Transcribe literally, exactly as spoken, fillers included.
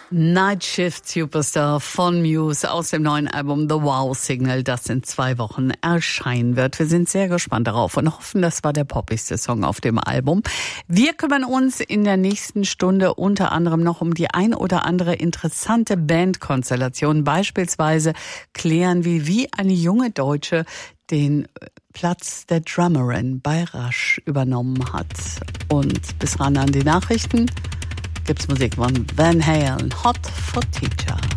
Night Shift Superstar von Muse aus dem neuen Album The Wow Signal, das in zwei Wochen erscheinen wird. Wir sind sehr gespannt darauf und hoffen, das war der poppigste Song auf dem Album. Wir kümmern uns in der nächsten Stunde unter anderem noch um die ein oder andere interessante Bandkonstellation. Beispielsweise klären wir, wie eine junge Deutsche den Platz der Drummerin bei Rush übernommen hat. Und bis ran an die Nachrichten gibt's Musik von Van Halen, Hot for Teacher.